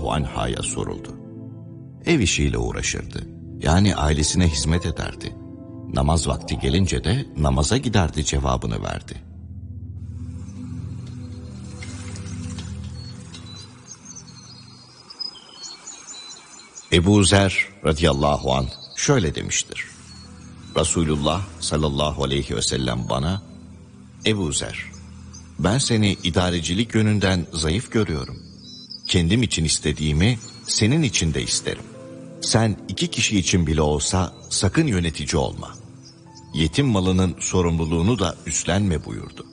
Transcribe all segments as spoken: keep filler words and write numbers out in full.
radıyallahu anh'a soruldu. Ev işiyle uğraşırdı. Yani ailesine hizmet ederdi. Namaz vakti gelince de namaza giderdi cevabını verdi. Ebu Zer radıyallahu anh şöyle demiştir. Resulullah sallallahu aleyhi ve sellem bana, Ebu Zer, ben seni idarecilik yönünden zayıf görüyorum. Kendim için istediğimi senin için de isterim. Sen iki kişi için bile olsa sakın yönetici olma. Yetim malının sorumluluğunu da üstlenme buyurdu.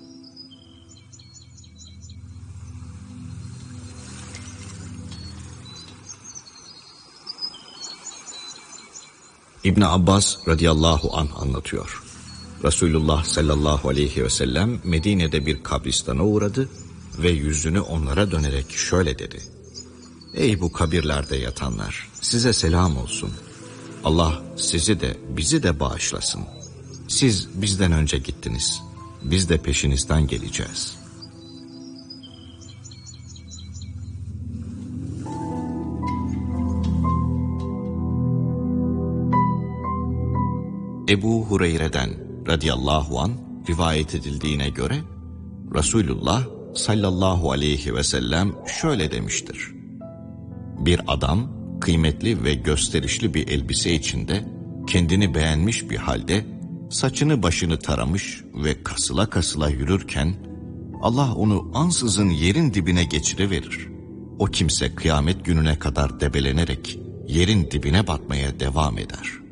İbn Abbas radıyallahu anh anlatıyor. Resulullah sallallahu aleyhi ve sellem Medine'de bir kabristana uğradı ve yüzünü onlara dönerek şöyle dedi. Ey bu kabirlerde yatanlar, size selam olsun. Allah sizi de bizi de bağışlasın. Siz bizden önce gittiniz. Biz de peşinizden geleceğiz. Ebu Hureyre'den radıyallahu an rivayet edildiğine göre Resulullah sallallahu aleyhi ve sellem şöyle demiştir. Bir adam kıymetli ve gösterişli bir elbise içinde kendini beğenmiş bir halde saçını başını taramış ve kasıla kasıla yürürken Allah onu ansızın yerin dibine geçiriverir. O kimse kıyamet gününe kadar debelenerek yerin dibine batmaya devam eder.